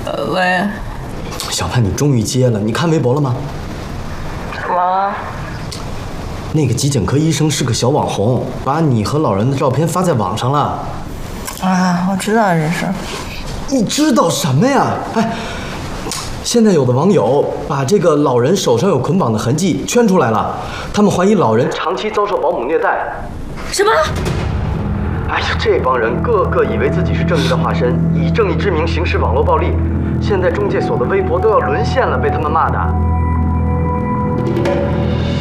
喂， 小盼，你终于接了，你看微博了吗？ 什么？ 那个急诊科医生是个小网红，把你和老人的照片发在网上了。 啊，我知道这事儿。 你知道什么呀？哎，现在有的网友把这个老人手上有捆绑的痕迹圈出来了，他们怀疑老人长期遭受保姆虐待。 什么？ 哎呀，这帮人个个以为自己是正义的化身，以正义之名行使网络暴力，现在中介所的微博都要沦陷了，被他们骂的。